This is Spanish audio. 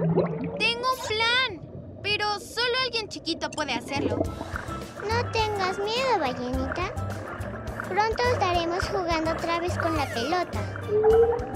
Tengo un plan, pero solo alguien chiquito puede hacerlo. No tengas miedo, ballenita. Pronto estaremos jugando otra vez con la pelota.